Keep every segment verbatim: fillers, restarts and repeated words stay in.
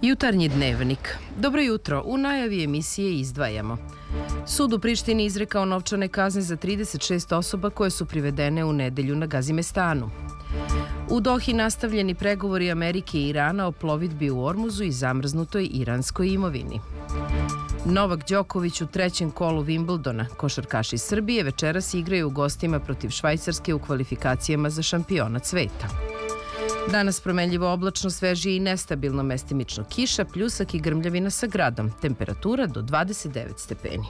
Jutarnji dnevnik. Dobro jutro. U najavi emisije izdvajamo. Sud u Prištini izrekao novčane kazne za trideset šest osoba koje su privedene u nedelju na Gazimestanu. U Dohi nastavljeni pregovori Amerike i Irana o plovidbi u Ormuzu i zamrznutoj iranskoj imovini. Novak Đoković u trećem kolu Wimbledona. Košarkaši Srbije večeras igraju u gostima protiv Švajcarske u kvalifikacijama za šampionat sveta. Danas promenljivo oblačno, svežije i nestabilno, mestimično kiša, pljusak i grmljavina sa gradom. Temperatura do dvadeset devet stepeni.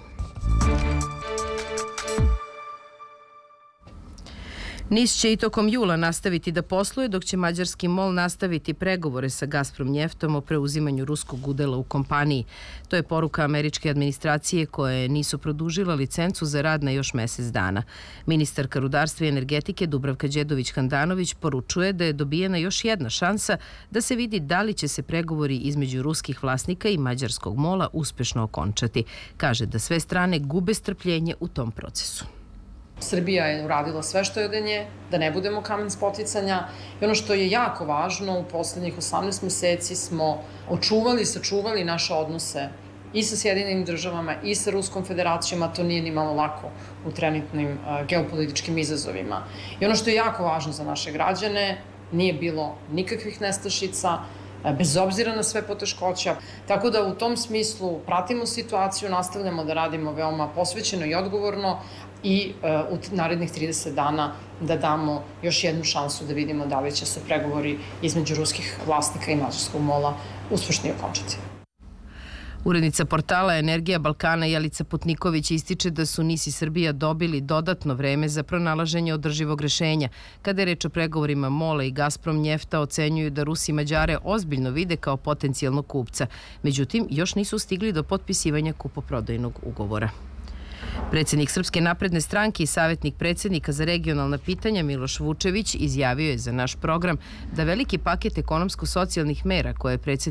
NIS će i tokom jula nastaviti da posluje, dok će mađarski MOL nastaviti pregovore sa Gazprom njeftom o preuzimanju ruskog udela u kompaniji. To je poruka američke administracije koje nisu produžila licencu za rad na još mesec dana. Ministarka rudarstva i energetike Dubravka Đedović-Handanović poručuje da je dobijena još jedna šansa da se vidi da li će se pregovori između ruskih vlasnika i mađarskog MOL-a uspešno okončati. Kaže da sve strane gube strpljenje u tom procesu. Srbija je uradila sve što je od nje, da ne budemo kamen spoticanja i ono što je jako važno, u poslednjih osamnaest meseci smo očuvali i sačuvali naše odnose i sa Sjedinjenim državama i sa Ruskom federacijom, a to nije ni malo lako u trenutnim geopolitičkim izazovima. I ono što je jako važno za naše građane, nije bilo nikakvih nestašica, bez obzira na sve poteškoća. Tako da u tom smislu pratimo situaciju, nastavljamo da radimo veoma posvećeno i odgovorno i u narednih trideset dana da damo još jednu šansu da vidimo da li će se pregovori između ruskih vlasnika i mađarskog MOL-a uspešno okončati. Urednica portala Energija Balkana Jelica Putniković ističe da su NIS i Srbija dobili dodatno vreme za pronalaženje održivog rešenja. Kada je reč o pregovorima MOL-a i Gazprom njefta, ocenjuju da Rusi i Mađare ozbiljno vide kao potencijalnog kupca. Međutim, još nisu stigli do potpisivanja kupoprodajnog ugovora. Predsjednik Srpske napredne stranke i savjetnik predsjednika za regionalna pitanja Miloš Vučević izjavio je za naš program da veliki paket ekonomsko-socijalnih mera koje je predsjednik